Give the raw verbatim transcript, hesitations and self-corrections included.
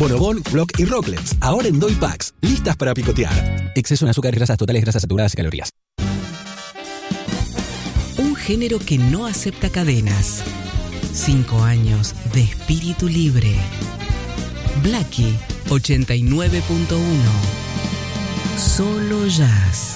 Bonobón, Block y Rocklets. Ahora en Doy Packs. Listas para picotear. Exceso en azúcares, grasas totales, grasas saturadas y calorías. Un género que no acepta cadenas. Cinco años de espíritu libre. Blackie ochenta y nueve punto uno. Solo jazz.